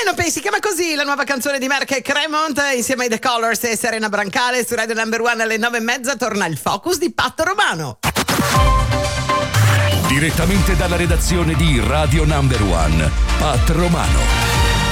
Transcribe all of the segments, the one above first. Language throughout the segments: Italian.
Penelope si chiama così la nuova canzone di Mark Cremont insieme ai The Colors e Serena Brancale. Su Radio Number One alle 9:30 torna il Focus di Pat Romano. Direttamente dalla redazione di Radio Number One, Pat Romano.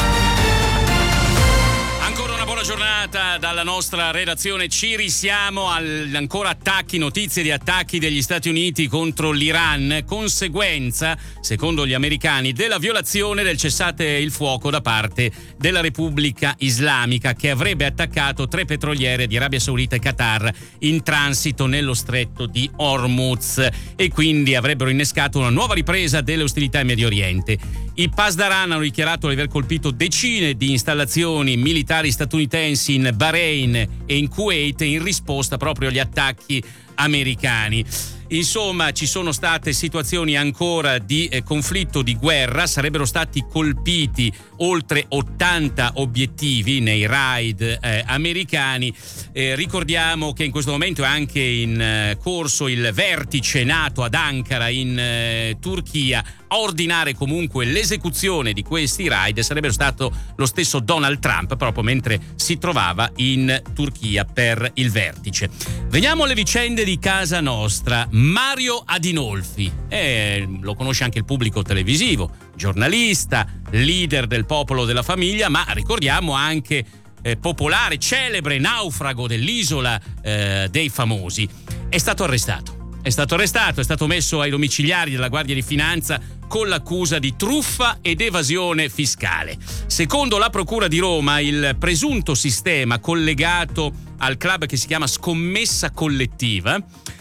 Giornata dalla nostra redazione, ci risiamo ancora attacchi, notizie di attacchi degli Stati Uniti contro l'Iran, conseguenza, secondo gli americani, della violazione del cessate il fuoco da parte della Repubblica Islamica, che avrebbe attaccato 3 petroliere di Arabia Saudita e Qatar in transito nello stretto di Hormuz e quindi avrebbero innescato una nuova ripresa delle ostilità in Medio Oriente. I Pasdaran hanno dichiarato di aver colpito decine di installazioni militari statunitensi in Bahrain e in Kuwait in risposta proprio agli attacchi americani. Insomma, ci sono state situazioni ancora di conflitto, di guerra. Sarebbero stati colpiti oltre 80 obiettivi nei raid americani. Ricordiamo che in questo momento è anche in corso il vertice NATO ad Ankara in Turchia. A ordinare comunque l'esecuzione di questi raid sarebbe stato lo stesso Donald Trump, proprio mentre si trovava in Turchia per il vertice. Veniamo alle vicende di casa nostra. Mario Adinolfi, lo conosce anche il pubblico televisivo, giornalista, leader del Popolo della Famiglia, ma ricordiamo anche popolare, celebre naufrago dell'Isola dei Famosi. È stato arrestato, è stato messo ai domiciliari della Guardia di Finanza con l'accusa di truffa ed evasione fiscale. Secondo la Procura di Roma, il presunto sistema collegato al club che si chiama Scommessa Collettiva,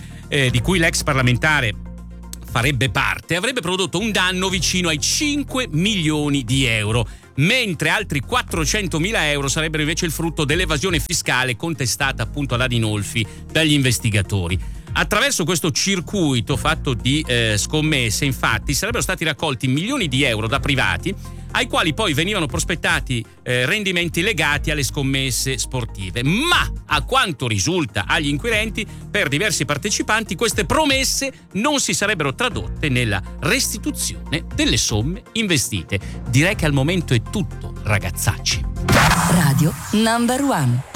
di cui l'ex parlamentare farebbe parte, avrebbe prodotto un danno vicino ai 5 milioni di euro, mentre altri 400.000 euro sarebbero invece il frutto dell'evasione fiscale contestata appunto ad Adinolfi dagli investigatori. Attraverso questo circuito fatto di scommesse, infatti, sarebbero stati raccolti milioni di euro da privati ai quali poi venivano prospettati rendimenti legati alle scommesse sportive. Ma, a quanto risulta agli inquirenti, per diversi partecipanti queste promesse non si sarebbero tradotte nella restituzione delle somme investite. Direi che al momento è tutto, ragazzacci. Radio Number One.